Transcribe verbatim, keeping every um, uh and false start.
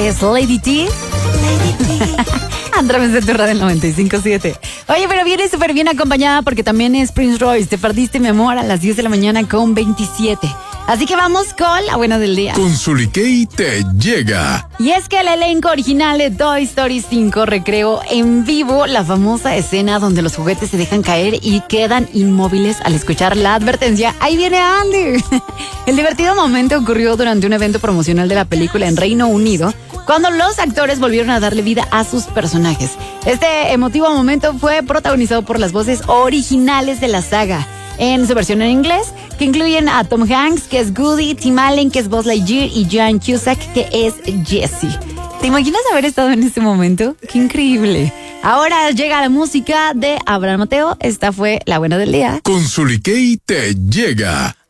es Lady T. Lady T. A través de tu radio noventa y cinco punto siete. Oye, pero viene súper bien acompañada porque también es Prince Royce. Te perdiste, mi amor, a las diez de la mañana con veintisiete. Así que vamos con la buena del día. Con Sulikey te llega. Y es que el elenco original de Toy Story cinco recreó en vivo la famosa escena donde los juguetes se dejan caer y quedan inmóviles al escuchar la advertencia. ¡Ahí viene Andy! El divertido momento ocurrió durante un evento promocional de la película en Reino Unido, cuando los actores volvieron a darle vida a sus personajes. Este emotivo momento fue protagonizado por las voces originales de la saga, en su versión en inglés, que incluyen a Tom Hanks, que es Woody, Tim Allen, que es Buzz Lightyear, y John Cusack, que es Jesse. ¿Te imaginas haber estado en ese momento? ¡Qué increíble! Ahora llega la música de Abraham Mateo. Esta fue la buena del día. Con Sulikey te llega.